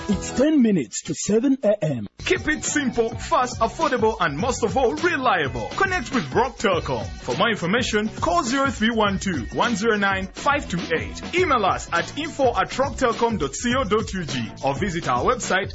It's 10 minutes to 7 a.m. Keep it simple, fast, affordable, and most of all, reliable. Connect with Rock Telecom. For more information, call 0312-109-528. Email us at info@rocktelecom.co.ug or visit our website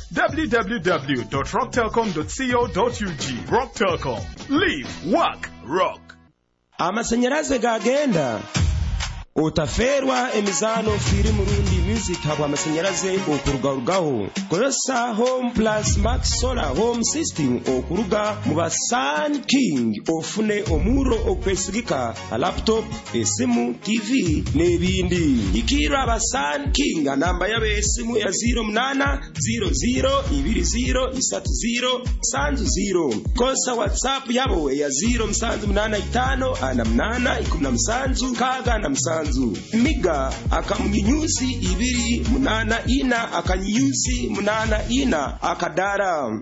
www.rocktelecom.co.ug. Rock Telecom. Live, work, rock. Amasanyaraze gagenda. Otaferwa emizano firi murundi music habwa amasanyaraze okurugarugaho. Koyosa Home Plus Max Solar Home System okuruga muba Sun King ofune omuro okwesigika a laptop, esimu, TV nebindi. Ikira aba Sun King anamba yabe esimu ya 0800203030. Kosa WhatsApp yabo ya 0785 kaga na msanzu. Miga akamunyusi 284 akanyusi 84 akadara.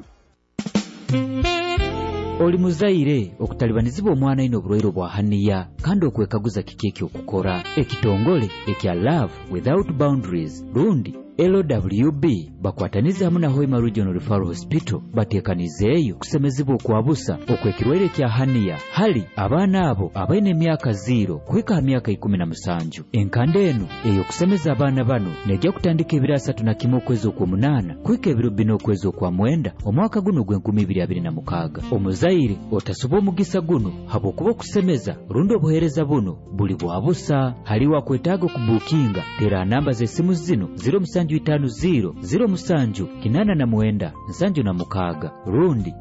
Oli muzaire okutalibanizibwa omwana ino obulwaire bwa haniya kandi okwekaguza kikeeki okukora ekitongole ekya Love Without Boundaries lundi LWB bakwataniza hamu na Hoima Regional Referral Hospital batekanizeeyo kusemezibwa okwabusa okwekirwaire kya haniya hali abaana abo abaine emyaka 0 kuhika myaka 17. Enkande eno eyo kusemeza abaana bano nejja kutandika ebiro 31 okwezi okwomunana kuhika ebiro 4 okwezi okwamwenda omwaka guno gw'2026. Omuzaire otasuba omugisa guno habwokuba okusemeza rundi obuheereza buno buli bwabusa. Haliwa kwetaaga okubuukinga tera namba z'essimu zino 0750-0889-76 rundi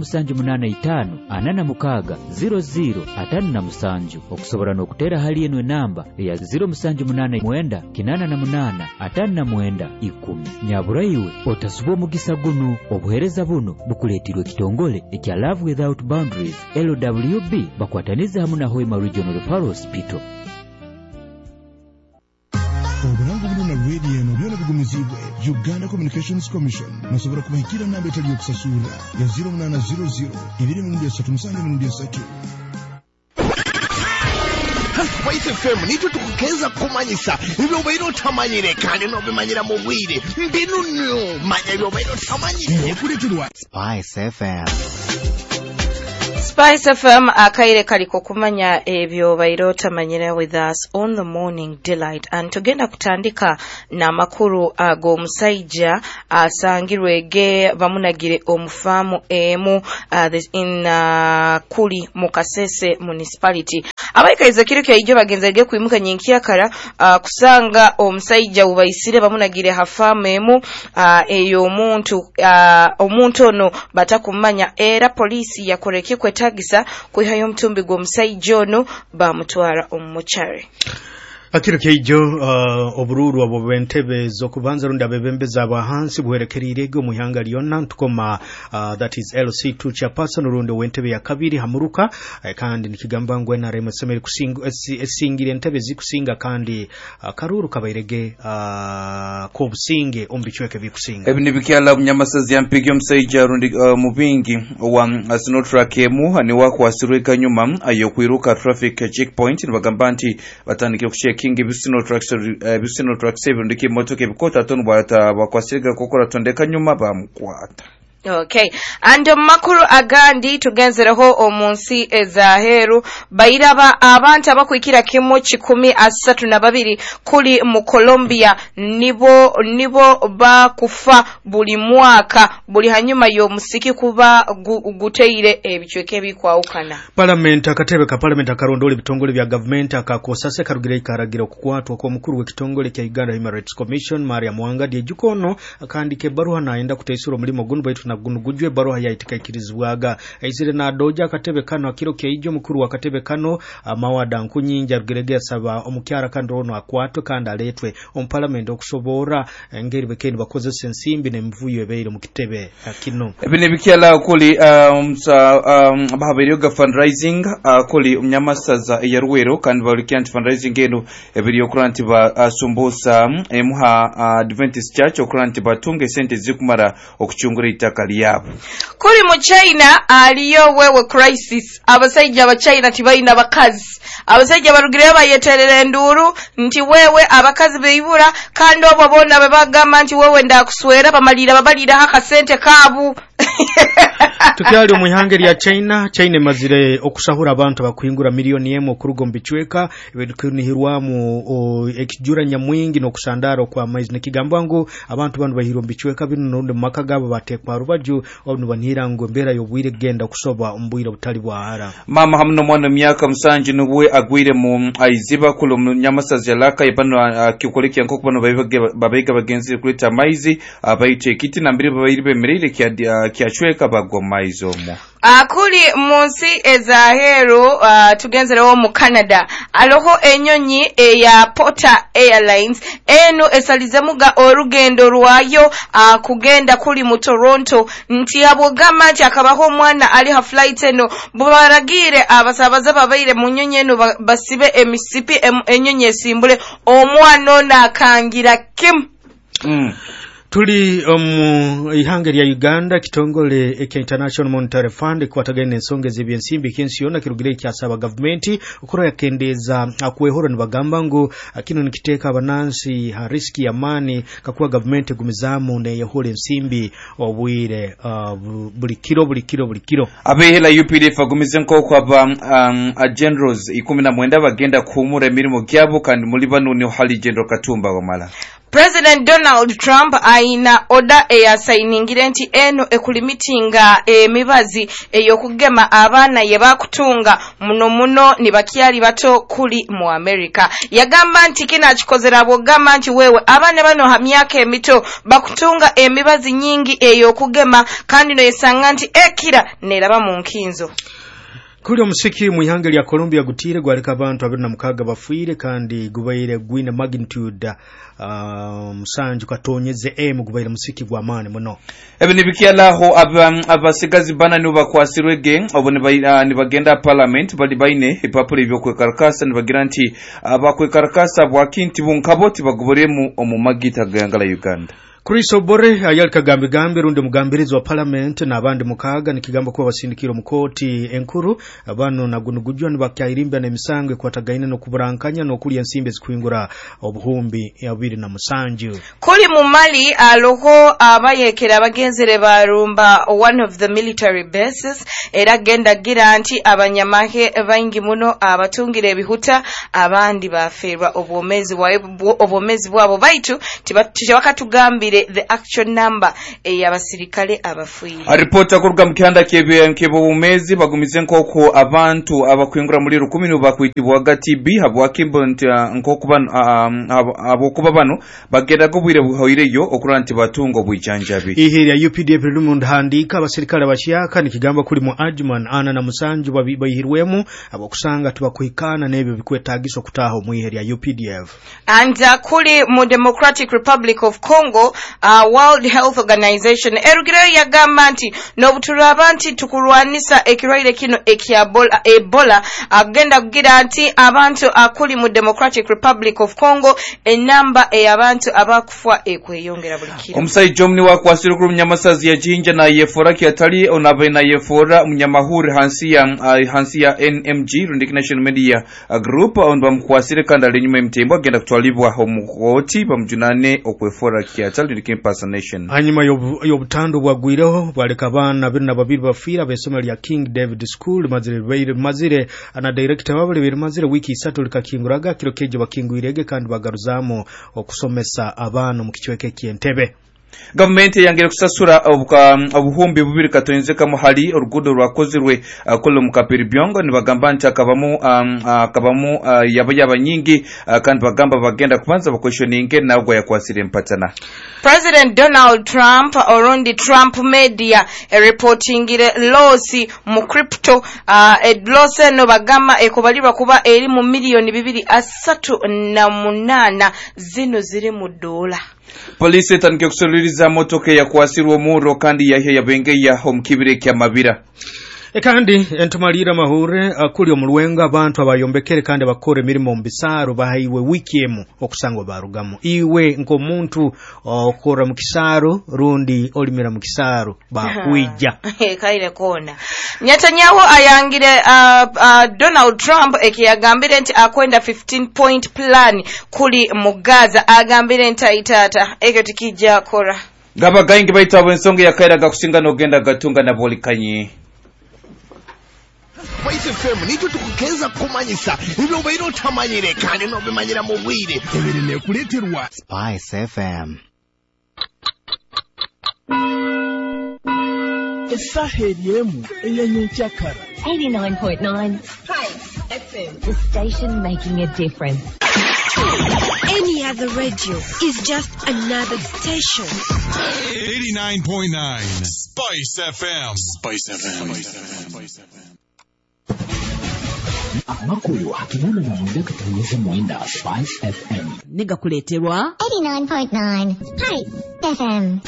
0785-86-0057. Okusobola n'okutera hali eno enamba eya 0789-88-59-10. Nyabulayiwe otasuba omugisa guno obuheereza buno bukuleetirwa ekitongole ekya Love Without Boundaries LWB bakwataniza hamu na Hoima Regional Referral Hospital. Obulangu buno na radio eno byona bigumizibwe Uganda Communications Commission nasobora kubahikira namba etali okusasula ya 0800-233. Spice FM nicho tukukeza kumanyisa ibyo bayiro tamanyire kandi no bimanyira mu bwire mbinunyo manya ibyo bayiro tamanyire okuletirwa Spice FM. Spice FM akaire kaliko kumanya ebyo bayirota manyira with us on the morning delight. And tugenda kutandika na makuru ago musajja asangirwege bamunagire omufamu emu in Kuli Mukasese municipality. Abaikaiza kiro kya ijo bagenzege kuimuka nyinkiyakara kusanga omusajja ubayisire bamunagire hafamu emu eyo omuntu ono batakumanya era polisi yakoreke kwetagisa kuihayo mtumbi gwo musajja ono bamutwara omumuchare. Akiro keijo obururu abo bentebe zokubanza runda bebembeza abahansi buherekerirege omuyanga lyonna ntukoma that is LC2 chairperson rundo wentebe ya kabiri hamuruka kandi nikigamba ngo NRM semeri kusingire entebe zikusinga kandi karuru kabairege ko businge ombichweke bikusinga ebini bikyala bunyamasazi yampige omusajja rundi mubingi wa Sinotrack emu ani wakwasirweka nyuma ayo kwiruka traffic checkpoint nibagamba nti batandike kusheka King Busino Track 7 ndiki motoke bikota tonu bakwasirga kokora tondeka nyuma bamukwata. Okay. And makuru agandi tugenzereho omunsi ezaheru bayiraba abantu abakwikira kimo 132 kuli mu Colombia nibo bakufa buli mwaka buli hanyuma yo musiki kuba guteire ebichweke bikwawukana. Parliament akatebe ka parliament akarondole bitongole bya government akakosase karugire ikaragira okukwatwa kwa mukuru w'ekitongole kya Uganda Human Rights Commission Maria Mwangadi ejukono akandike baruha naenda kutaisura mulimo gunu baitu na gunugujwe baruha ya itikakirizwaga aizire na doja akatebe kano akiro kya ijo mukuru wakatebe kano mawada nkunyinja rugiregea saba omukyara kandono akwatwe kandi aletwe parliament okusobora ngeri bekeni bakoze sensimbi ne mvuyo ebeire mu kitebe kino ebine bikyala kuli bahabirioga fundraising kuli umnyamasaza yarwero kandi balikyanti fundraising eno ebiri okuranti ba sumbusa emuha Adventist Church okuranti batunge sente zikumara okuchungura itaka ettaka lyabwe. Kuli mu China aliyo wewe crisis. Abasajja aba China tibalina bakazi. Abasajja barugireyo bayeterera enduru nti wewe abakazi beibura kandi obwo bona babagamba nti wewe ndakuswera bamalira babalira akasente kaabu. Tukyali mu ihangeri ya China mazire okusahura abantu bakuyingura miliyoni emu okuruga mu bichweka ebikunihirwamu ekijura nyamwingi n'okusandara kwa maize nikigamba ngo abantu bano bahiro mu bichweka bino mu maka gabo batekwa rubaju onu banira ngo mbera y'obwire genda kusoba ombwira butali bwahara. Mama hamno mwana myaka musanji n'ubwe agwire mu aiziba kulo mu nyamasazi yalaka yabano kikolekia nkoko bano babiga bagenzi kuleta maize abayite kiti na mbiri babayiri bemerere kyachweka bagwa maize omo. Kuli munsi ezaheru tugenzerewo mu Canada aloho enyonyi ya Porter Airlines eno esalizemuga orugendo rwayo kugenda kuli mu Toronto nti abogama nti akabaho omwana ali ha flight eno bubaragire abasabaza babaire mu nyonyi eno basibe emisipi enyonyi esimbule omwana nakangira kim. Tuli ihangeri ya Uganda kitongole eke International Monetary Fund kwatagene ensonga z'ebyensimbi kensi yona kirugire kyasaba government okoro yakendeza akuwehoro nibagamba ngo kino nikiteka abanansi ha riski ya mani kakuwa government gumizamu ne yehole ensimbi obwire buli kiro abehela UPDF agumize nkoko aba generals 19 bagenda kuhumura emirimo gyabo kandi muri bano ni hali General Katumba wamala. President Donald Trump aina oda eyasayiningire nti eno ekulimitinga emibazi eyokugema abaana yebakutunga muno ni bakyali bato kuli mu America. Yagamba nti kina kikozera bogamba nti wewe abaana bano ha myaka emito bakutunga emibazi nyingi eyokugema kandi no yesanga nti ekira neraba mu nkinzo. Kuli omusiki mu ihangeri ya Colombia gutire gwaleka abantu 26 bafuire kandi gubaire gwine magnitude musanju katonyeze gubaire musiki gwa mane muno. Ebe nibikyalaho abasigazi bana ni bakwasirwege abo ni bagenda parliament bali baine ipapuro byokwekarkasa ni bagira nti abakwekarkasa bwakinti bunkaboti baguboremu omumagita gangala Uganda. Chris Obore ayalika gambe runde mugambirizi wa parliament na abandi mukaga nikigamba ko basindikiro mukoti enkuru abano nagunugujwa ni bakyayirimba na misangwe kwatagaine no kuburankanya no kuli ensimbe zikwingura obuhumbi ya 2007. Kuli mu Mali aloho abayekera abagenzere barumba one of the military bases era genda gira nti abanyamahe baingi muno abatungire ebihuta abandi baferwa obwomezi bwabo baitu tibakatugambire the actual number y'abasirikale abafuyi. Reporter kuruga mkihanda kebo umezi bagumize nkoko abantu abakwingura muri 10 bakwitibwa gatibi habwakimbo nkoko bano abokuba bano bagenda gubwire buhoireyo okuranti batungo bwijanjabi. Iheri ya UPDF Lumund handika abasirikale bashiyaka nikigamba kuli mu Adjuman ana na musanju babihirwemu abokusanga tubakuhikana nebyo bikwetagiso kutaho mu iheri ya UPDF. And kuli mu Democratic Republic of Congo World Health Organization erugire yagamba nti nobutura abantu tukulwanisa ekirwaire kino Ebola agenda kugira nti abantu akuli mu Democratic Republic of Congo enamba y'abantu abakufwa ekweyongera buli kiro. Omusai Jomni wakwasira ku munyamasazi ya Jinja na yefora kyatali onabe na yefora munyamahuri hansi ya NMG Rundik National Media Group on bamkwasire kandale nyuma emtembo agenda kutwalibwa omukoti bamjunane okwefora kyatali impersonation. Hanyuma yobutando bwagwireho bwaleka abana 22 bafira besoma lya King David School mazire ana director wabale mazire wiki 3 likakinguraga kirokeje bakingwirege kandi bagaruzamo okusomesa abana mu kichweke kyentebe. Government yangere kusasura obuhumbi bubiri katonzeka mu hali orugudo rwakozirwe kolo mu Kapiri Byongo ni bagamba nti akabamu yaba nyingi kandi bagamba bagenda kubanza bakweshoninge nagwa yakwasire mpatana. President Donald Trump orundi Trump Media reportingire losi mu crypto lose no bagamba ekobalirwa kuba eri mu miliyoni 238 zino ziri mu dola. Police tanke kusoliriza motoke ya kwasirwa muro kandi yahe yabenge ya home kibire kya mabira. Kandi entumalira mahure kuli omulwenga abantu abayombekere kandi bakore mirimo mbisaro bahiwe weekend okusangwa barugamu iwe nk'omuntu okora mu kisaro rundi olimira mu kisaro bakwija kaire kona Netanyahu ayangire Donald Trump ekiyagambire nti akwenda 15-point plan kuli mu Gaza agambire nti aitata ekyo tikijja kora gaba gaingi baitabo ensonga yakairaga kusinga nogenda gatunga na bolikanyi Spice FM nicho tukukeza kumanyisa ibyo bayiro tamanyire kandi no bimanyira mu bwire ebirine kuleterwa Spice FM esaheliemu eyenyekyakara 89.9 Spice FM, the station making a difference. Any other radio is just another station. 89.9 Spice FM. Spice FM. Spice FM. Amakuru hakimuna na mwenda katanyeza mwenda Spice FM. Niga kuleterwa 89.9 Spice FM.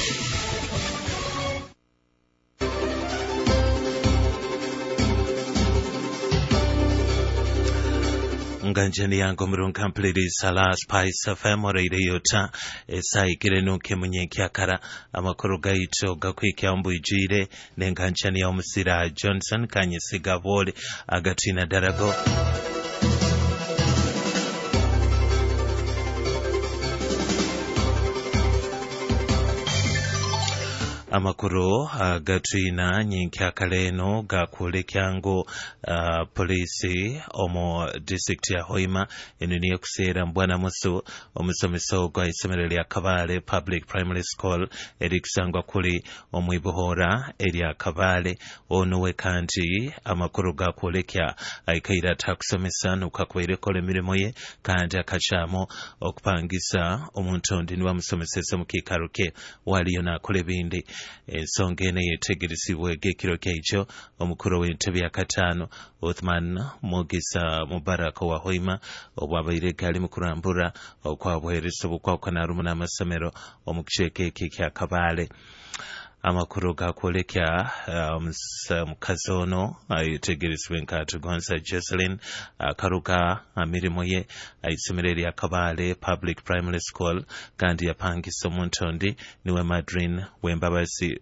Nganjeni yango murunga mpuliri sala Spice FM oreyota esaigire nuke munyenkyakara amakuru gaito gakwikya mbujire nenganjeni ya omusira Johnson kanyesiga bole agatina darago amakuru gatwina nyinkyakaleeno gakulekyango polisi omu district ya Hoima enuniye kuseera mbwana musu omusomeso gwa isomero lya Kabale Public Primary School erikusangwa kuli omwibuhora erya Kabale onuwe kandi amakuru gakulekya aikaira takusomesa nukakwerekole emirimo ye kandi akachamo okupangisa omuntu ondi niwa musomesesa mukikaruke waliyo nakole bindi ensonga eno yetegeresibwa ekiro kyekyo omukulu w'entebe ya Katano Othman Mogisa Mubaraka wa Hoima obwabaire gali mu kurambura okwabwereso bukwakana rumu n'amasomero omukiceeke kya Kabale amakuru gakwolekya mukazi ono ayetegeresibwa nkatugonza Jocelyn akaruka amirimo ye ayisomero lya Kabale Public Primary School kandi yapangisa omuntu ondi niwe Madrin w'embabazi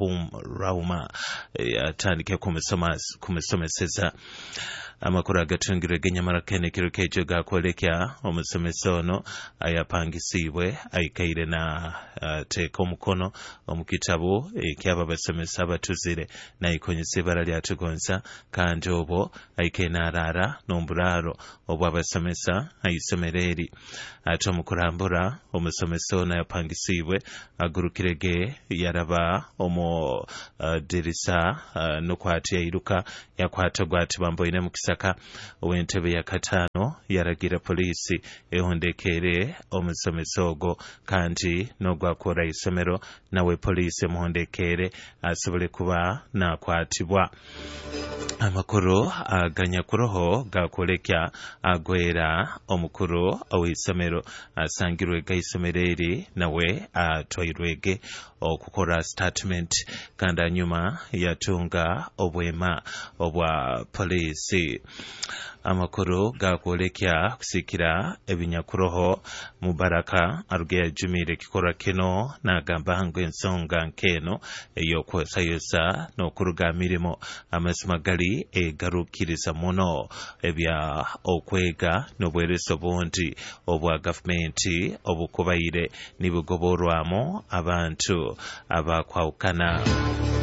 Rahuma atandike kumusomeseza amakuru agatungirwe genyamara kene kiro kejo gakwolekya omusomeso ono ayapangisibwe ayikaire na teka omukono omukitabu ekyaba basomesa abatuzire nayikonyesa ebara lyatugonza kandi obwo ayikaire n'araara n'ombularo obwabasomesa ayisomero eri ate omukurambura omusomesa ono yapangisibwe agurukirege yaraba omu dirisa nokwati yairuka yakwata gwati bamboine mukisaka ow'entebe ya Katano yaragira polisi ehondekere omusomesa ogwo kandi n'ogwakora isomero nawe polisi emuhondekere asobole kuba nakwatibwa amakuru aganyakuroho gakolekya agwera omukuru ow'isomero asangirwe gaisomero eri nawe atwairwege okukora statement kandi anyuma yatunga obwema obwa polisi amakuru gakwolekya kusikira ebinyakuroho Mubaraka arugeya jumire kikora kino nagamba ngo ensonga nkeno eyokwosayosa n'okuruga mirimo amazima gali egarukiriza muno ebya okwega n'obwereso bundi obwa gavumenti obukubaire nibugoborwamu abantu abakwawukana